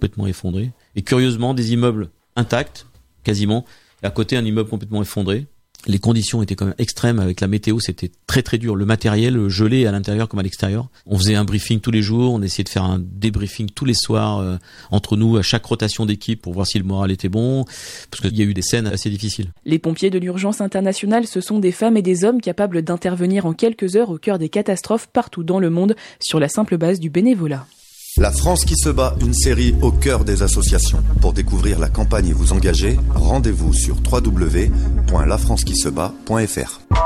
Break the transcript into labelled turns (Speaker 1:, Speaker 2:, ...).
Speaker 1: complètement effondré. Et curieusement, des immeubles intacts, quasiment, et à côté un immeuble complètement effondré. Les conditions étaient quand même extrêmes avec la météo, c'était très très dur. Le matériel gelé à l'intérieur comme à l'extérieur. On faisait un briefing tous les jours, on essayait de faire un débriefing tous les soirs entre nous à chaque rotation d'équipe pour voir si le moral était bon, parce qu'il y a eu des scènes assez difficiles.
Speaker 2: Les pompiers de l'urgence internationale, ce sont des femmes et des hommes capables d'intervenir en quelques heures au cœur des catastrophes partout dans le monde sur la simple base du bénévolat.
Speaker 3: La France qui se bat, une série au cœur des associations. Pour découvrir la campagne et vous engager, rendez-vous sur www.lafrancequisebat.fr.